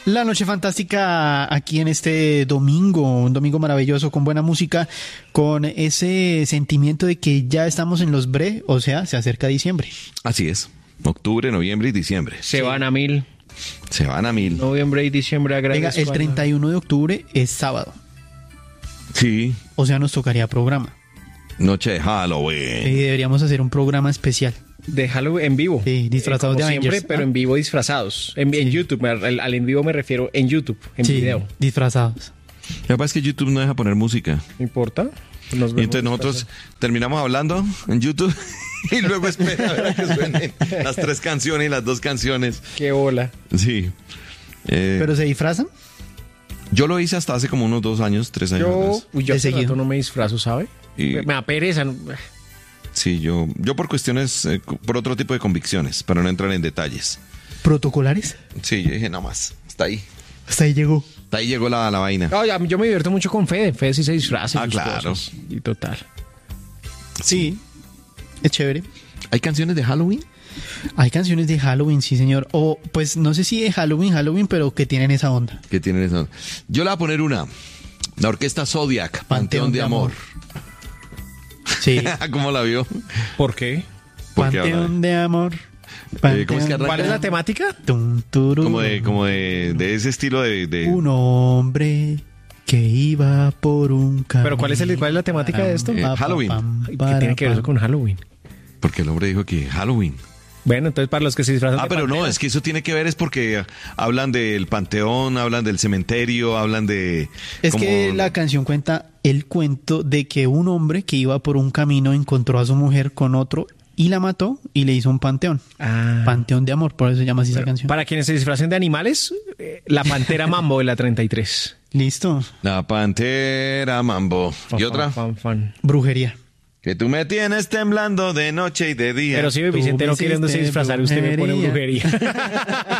La noche fantástica aquí en este domingo, un domingo maravilloso con buena música, con ese sentimiento de que ya estamos en los bre, o sea, se acerca diciembre. Así es. Octubre, noviembre y diciembre. Se van a 1000. Se van a 1000. Noviembre y diciembre Venga, agradezco. el 31 de octubre es sábado, Sí. o sea, nos tocaría programa. Noche de Halloween. Y deberíamos hacer un programa especial. De Halloween en vivo. Sí, disfrazados Como de siempre, Avengers. pero en vivo disfrazados. En YouTube. Al en vivo me refiero en YouTube, en Sí, video. disfrazados. Lo que pasa es que YouTube no deja poner música. ¿No importa? Nos Y vemos entonces nosotros terminamos hablando en YouTube y luego espera a ver a que suenen las 3 canciones y las 2 canciones. Qué bola. Sí. ¿Pero se disfrazan? Yo lo hice hasta hace como unos 2 años, 3 años. Yo De hace seguido. rato no me disfrazo, ¿sabe? Y- Me da pereza. Sí, yo por cuestiones, por otro tipo de convicciones, para no entrar en detalles. ¿Protocolares? Sí, yo dije, nada más, está ahí. Hasta ahí llegó. Hasta ahí llegó la vaina. No, yo me divierto mucho con Fede. Fede sí se disfraza. y Ah, sus claro. cosas. Y total. Sí, es chévere. ¿Hay canciones de Halloween? Hay canciones de Halloween, sí señor. O pues no sé si de Halloween, pero que tienen esa onda. Que tienen eso. Yo le voy a poner una. La orquesta Zodiac, Panteón de Amor. Sí. ¿Cómo la vio? ¿Por qué? Porque Panteón de Amor. ¿cómo es que arranca? ¿Cuál es la temática? Tum, turú. Como de ese estilo de... Un hombre que iba por un camino. ¿Pero cuál es la temática de esto? Halloween. ¿Qué tiene que ver eso con Halloween? Porque el hombre dijo que Halloween. Bueno, entonces para los que se disfrazan de Pero no, pantera. es que eso tiene que ver es porque hablan del panteón, hablan del cementerio, hablan de... Es como- que la canción cuenta el cuento de que un hombre que iba por un camino encontró a su mujer con otro y la mató y le hizo un panteón. Ah. Panteón de amor, por eso se llama así esa canción. Para quienes se disfracen de animales, la pantera mambo de la 33. Listo. La pantera mambo. ¿Y otra? Fan. Brujería. Que tú me tienes temblando de noche y de día. Pero si Vicente Tú no me queriéndose hiciste disfrazar, usted me pone brujería. brujería.